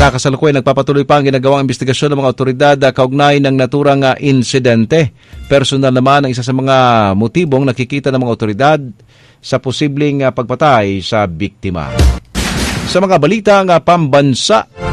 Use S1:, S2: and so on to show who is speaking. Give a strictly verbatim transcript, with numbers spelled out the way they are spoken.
S1: Sa kasalukuyan, nagpapatuloy pa ang ginagawang investigasyon ng mga otoridad kaugnay ng naturang uh, insidente. Personal naman ang isa sa mga motibong nakikita ng mga otoridad sa posibleng uh, pagpatay sa biktima. Sa mga balitang uh, pambansa,